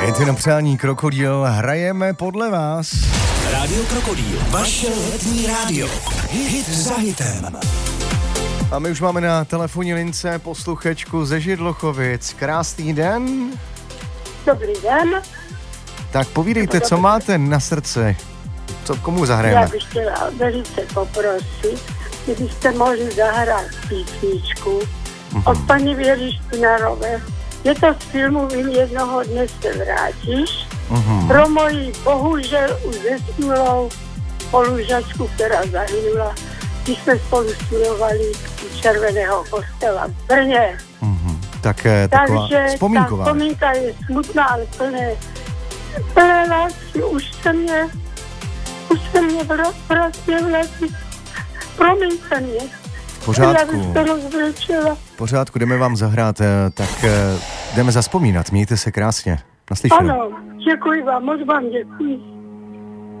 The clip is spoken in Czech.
Je to na přání Krokodýl, hrajeme podle vás. Rádio Krokodýl, vaše letní rádio. Hit za hitem. A my už máme na telefonní lince posluchačku ze Židlochovic. Krásný den. Dobrý den. Tak povídejte, co máte na srdci? Co komu zahrajeme? Já bych chtěla velice poprosit, kdybyste mohli zahrát písničku od paní Věry Špinarové. Je to z filmu Vím jednoho dne se vrátíš. Pro moji bohužel už zesnulou spolužačku, která zahynula, když jsme spolu studovali u Červeného kostela v Brně. Tak taková vzpomínková. Ta vzpomínka je smutná, ale plné lásky. Už se mě vrátí. Promiňte mě. V pořádku, jdeme vám zahrát, tak jdeme zazpomínat. Mějte se krásně. Naslyšenou. Ano, děkuji vám, moc vám děkuji.